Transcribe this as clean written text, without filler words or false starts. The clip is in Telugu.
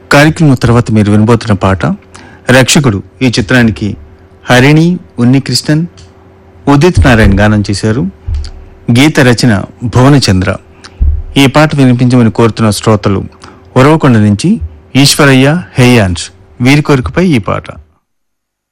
కార్యక్రమం తర్వాత మీరు వినబోతున్న పాట రక్షకుడు. ఈ చిత్రానికి హరిణి, ఉన్నికృష్ణన్, ఉదిత్ నారాయణ గానం చేశారు. గీత రచన భువనచంద్ర. ఈ పాట వినిపించమని కోరుతున్న శ్రోతలు ఉరవకొండ నుంచి ఈశ్వరయ్య, హేయాంష్. వీరి కోరికపై ఈ పాట.